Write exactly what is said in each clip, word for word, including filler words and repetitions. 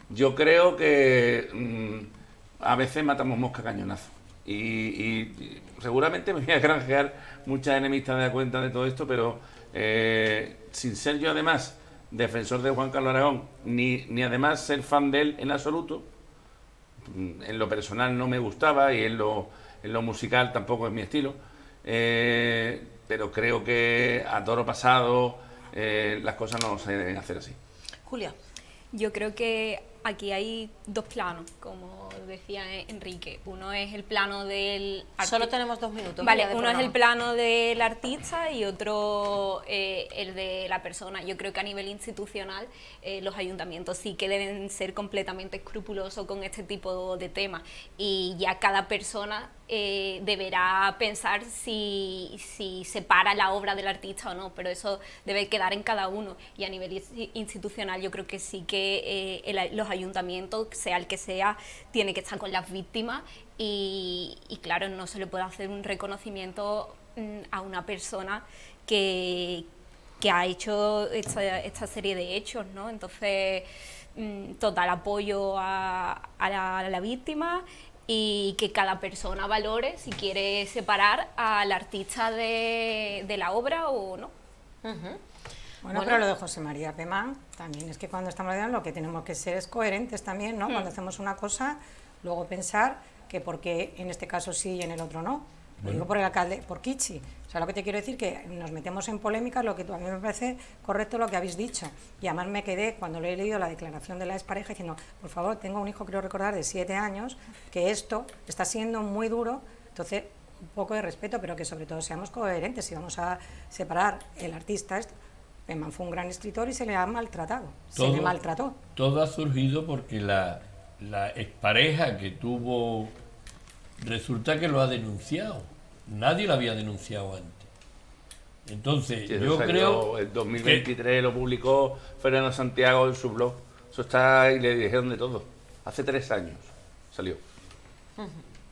Yo creo que mmm, a veces matamos mosca a cañonazo. Y, y, y seguramente me voy a granjear muchas enemistas de la cuenta de todo esto, pero eh, sin ser yo además defensor de Juan Carlos Aragón, ni, ni además ser fan de él en absoluto, en lo personal no me gustaba y en lo, en lo musical tampoco es mi estilo, eh, pero creo que a toro pasado eh, las cosas no se deben hacer así. Julia. Yo creo que aquí hay dos planos, como decía Enrique. Uno es el plano del artista. Solo tenemos dos minutos. Vale, uno programa. es el plano del artista y otro eh, el de la persona. Yo creo que a nivel institucional eh, los ayuntamientos sí que deben ser completamente escrupulosos con este tipo de temas y ya cada persona eh, deberá pensar si, si separa la obra del artista o no, pero eso debe quedar en cada uno. Y a nivel institucional yo creo que sí que eh, el, los ayuntamientos, sea el que sea, tiene que estar con las víctimas y, y claro, no se le puede hacer un reconocimiento mm, a una persona que, que ha hecho esta, esta serie de hechos, ¿no? Entonces, mm, total apoyo a, a, la, a la víctima y que cada persona valore si quiere separar al artista de, de la obra o no. Uh-huh. Bueno, bueno, pero lo de José María Pemán también es que cuando estamos hablando lo que tenemos que ser es coherentes también, ¿no? Mm. Cuando hacemos una cosa, luego pensar que por qué en este caso sí y en el otro no. Lo bueno. digo por el alcalde, por Kichi. O sea, lo que te quiero decir que nos metemos en polémicas, lo que a mí me parece correcto lo que habéis dicho. Y además me quedé, cuando le he leído la declaración de la expareja, diciendo, por favor, tengo un hijo, creo recordar, de siete años, que esto está siendo muy duro, entonces un poco de respeto, pero que sobre todo seamos coherentes. Si vamos a separar el artista, Pemán fue un gran escritor y se le ha maltratado, todo, se le maltrató. Todo ha surgido porque la, la expareja que tuvo, resulta que lo ha denunciado. Nadie lo había denunciado antes. Entonces, sí, yo creo... El dos mil veintitrés que... lo publicó Fernando Santiago en su blog. Eso está y le dijeron de todo. Hace tres años salió. Uh-huh.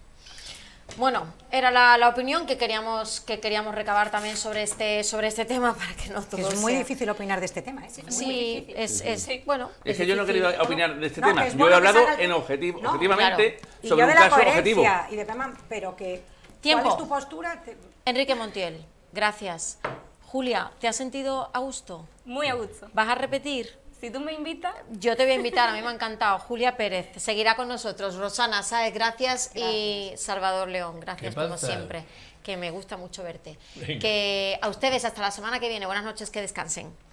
Bueno, era la, la opinión que queríamos que queríamos recabar también sobre este sobre este tema para que no todos... Es muy sea... difícil opinar de este tema, ¿eh? Sí, sí es, es, sí. bueno... Es, es que yo no he querido opinar de este no, tema. Yo bueno he hablado el... en objetivo, no, objetivamente claro. sobre y yo de un la caso objetivo. Y de Pemán, pero que... Tiempo. ¿Cuál es tu postura? Te... Enrique Montiel, gracias. Julia, ¿te has sentido a gusto? Muy a gusto. ¿Vas a repetir? Si tú me invitas... Yo te voy a invitar, a mí me ha encantado. Julia Pérez seguirá con nosotros. Rosana Sáez, gracias. gracias. Y Salvador León, gracias como siempre. Que me gusta mucho verte. Venga. Que a ustedes hasta la semana que viene. Buenas noches, que descansen.